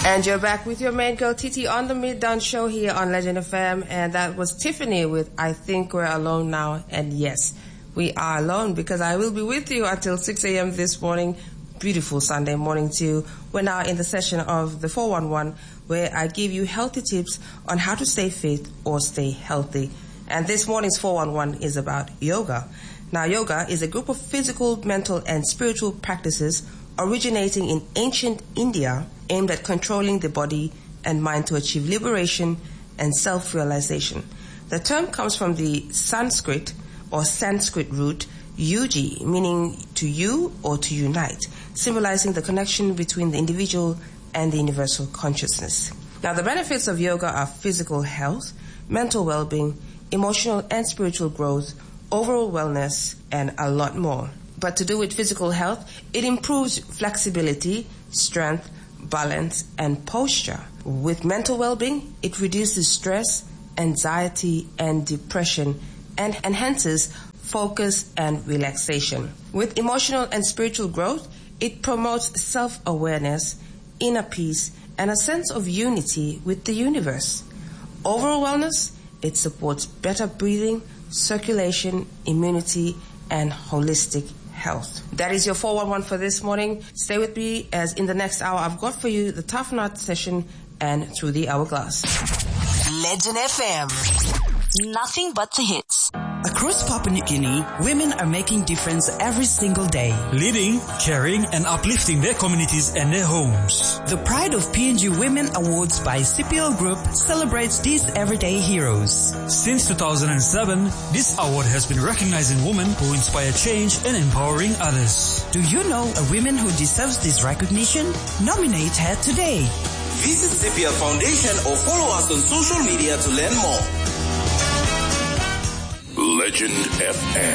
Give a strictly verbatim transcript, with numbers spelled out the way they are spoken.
And you're back with your main girl, Titi, on the Mid-Dawn Show here on Legend F M. And that was Tiffany with I Think We're Alone Now. And yes, we are alone because I will be with you until six a.m. this morning. Beautiful Sunday morning too. We're now in the session of the four one one where I give you healthy tips on how to stay fit or stay healthy. And this morning's four one one is about yoga. Now, yoga is a group of physical, mental, and spiritual practices originating in ancient India aimed at controlling the body and mind to achieve liberation and self-realization. The term comes from the Sanskrit or Sanskrit root yuji, meaning to you or to unite, symbolizing the connection between the individual and the universal consciousness. Now, the benefits of yoga are physical health, mental well-being, emotional and spiritual growth, overall wellness, and a lot more. But to do with physical health, it improves flexibility, strength, balance, and posture. With mental well-being, it reduces stress, anxiety, and depression, and enhances focus and relaxation. With emotional and spiritual growth, it promotes self-awareness, inner peace, and a sense of unity with the universe. Overall wellness, it supports better breathing, circulation, immunity, and holistic health. That is your four one one for this morning. Stay with me as in the next hour I've got for you the Tough Nut session and Through the Hourglass. Legend F M. Nothing but the hits. Across Papua New Guinea, women are making difference every single day. Leading, caring, and uplifting their communities and their homes. The Pride of P N G Women Awards by C P L Group celebrates these everyday heroes. Since two thousand seven, this award has been recognizing women who inspire change and empowering others. Do you know a woman who deserves this recognition? Nominate her today. Visit C P L Foundation or follow us on social media to learn more. Legend F M.